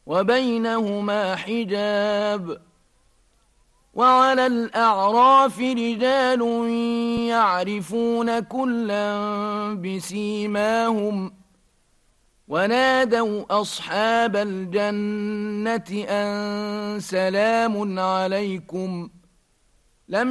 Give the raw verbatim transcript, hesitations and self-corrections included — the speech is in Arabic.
وبينهما حجاب. وعلى الأعراف رجال يعرفون كلا بسيماهم ونادوا أصحاب الجنة أن سلام عليكم